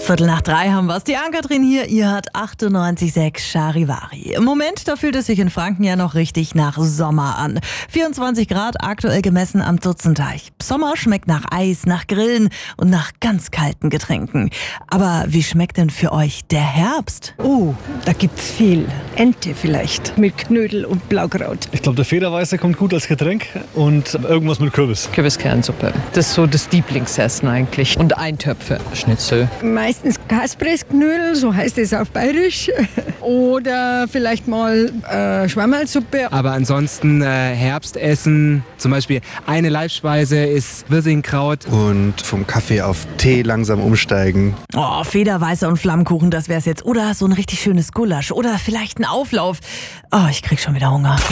2:15 haben wir's. Die Ann-Kathrin hier, ihr hört 98,6 Charivari. Im Moment, da fühlt es sich in Franken ja noch richtig nach Sommer an. 24 Grad aktuell gemessen am Dutzenteich. Sommer schmeckt nach Eis, nach Grillen und nach ganz kalten Getränken. Aber wie schmeckt denn für euch der Herbst? Oh, da gibt's viel. Ente vielleicht mit Knödel und Blaukraut. Ich glaube, der Federweiße kommt gut als Getränk und irgendwas mit Kürbis. Kürbiskernsuppe. Das ist so das Lieblingsessen eigentlich. Und Eintöpfe. Schnitzel. Meistens Kaspressknödel, so heißt es auf Bayerisch. Oder vielleicht mal Schwammerlsuppe. Aber ansonsten Herbstessen, zum Beispiel eine Leibspeise ist Wirsingkraut. Und vom Kaffee auf Tee langsam umsteigen. Oh, Federweiße und Flammkuchen, das wär's jetzt. Oder so ein richtig schönes Gulasch. Oder vielleicht ein Auflauf. Oh, ich krieg schon wieder Hunger.